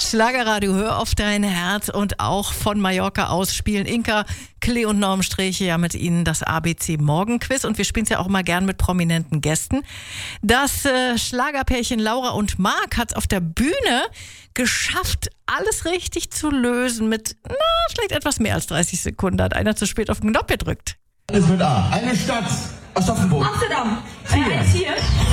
Schlagerradio, hör auf dein Herz. Und auch von Mallorca aus spielen Inka, Klee und Norm Sträche ja mit Ihnen das ABC Morgenquiz. Und wir spielen es ja auch immer gern mit prominenten Gästen. Das Schlagerpärchen Laura und Marc hat es auf der Bühne geschafft, alles richtig zu lösen mit, vielleicht etwas mehr als 30 Sekunden. Hat einer zu spät auf den Knopf gedrückt. Alles mit A. Eine Stadt. Aschaffenburg. Amsterdam. 4. Eins hier.